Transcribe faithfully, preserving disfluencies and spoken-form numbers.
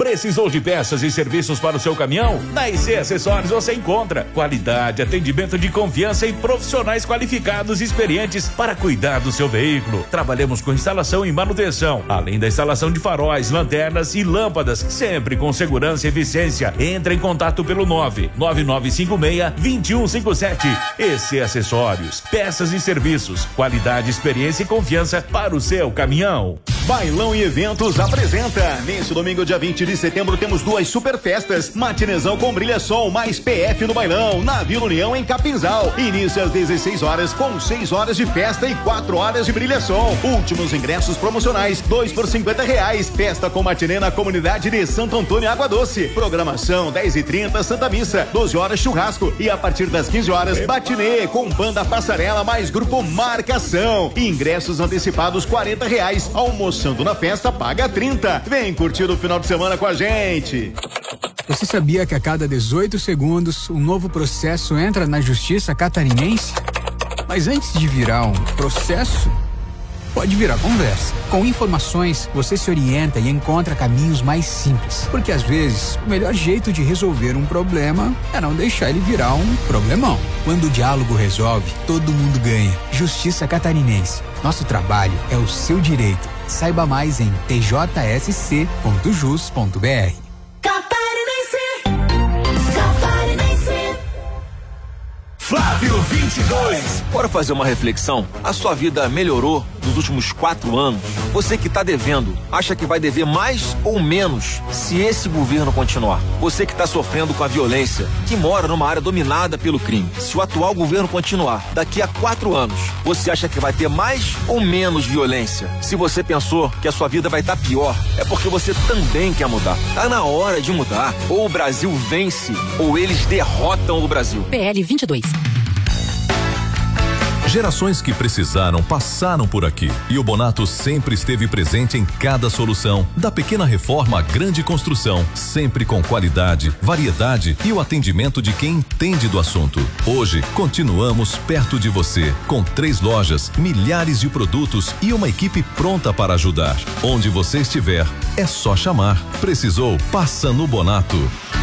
Precisou de peças e serviços para o seu caminhão? Na I C Acessórios você encontra qualidade, atendimento de confiança e profissionais qualificados e experientes para cuidar do seu veículo. Trabalhamos com instalação e manutenção, além da instalação de faróis, lanternas e lâmpadas, sempre com segurança e eficiência. Entre em contato pelo nove nove nove cinco seis, dois um cinco sete. I C Acessórios, peças e serviços, qualidade, experiência e confiança para o seu caminhão. Bailão e Eventos apresenta. Neste domingo, dia vinte de setembro, temos duas super festas. Matinezão com Brilha Sol, mais P F no Bailão, na Vila União, em Capinzal. Início às dezesseis horas, com seis horas de festa e quatro horas de Brilha Sol. Últimos ingressos promocionais, dois por cinquenta reais. Festa com matinê na comunidade de Santo Antônio, Água Doce. Programação, dez e trinta, Santa Missa, doze horas, churrasco. E a partir das quinze horas, matinê com Banda Passarela, mais Grupo Marcação. Ingressos antecipados, quarenta reais. Almoçando na festa, paga trinta. Vem curtir o final de semana com a gente. Você sabia que a cada dezoito segundos um novo processo entra na Justiça Catarinense? Mas antes de virar um processo, pode virar conversa. Com informações, você se orienta e encontra caminhos mais simples. Porque às vezes, o melhor jeito de resolver um problema é não deixar ele virar um problemão. Quando o diálogo resolve, todo mundo ganha. Justiça Catarinense. Nosso trabalho é o seu direito. Saiba mais em t j s c ponto jus ponto b r. Flávio vinte e dois. Bora fazer uma reflexão? A sua vida melhorou nos últimos quatro anos? Você que está devendo, acha que vai dever mais ou menos se esse governo continuar? Você que está sofrendo com a violência, que mora numa área dominada pelo crime, se o atual governo continuar, daqui a quatro anos, você acha que vai ter mais ou menos violência? Se você pensou que a sua vida vai estar pior, é porque você também quer mudar. Tá na hora de mudar. Ou o Brasil vence, ou eles derrotam o Brasil. P L vinte e dois. Gerações que precisaram passaram por aqui e o Bonato sempre esteve presente em cada solução, da pequena reforma à grande construção, sempre com qualidade, variedade e o atendimento de quem entende do assunto. Hoje, continuamos perto de você, com três lojas, milhares de produtos e uma equipe pronta para ajudar. Onde você estiver, é só chamar. Precisou? Passa no Bonato.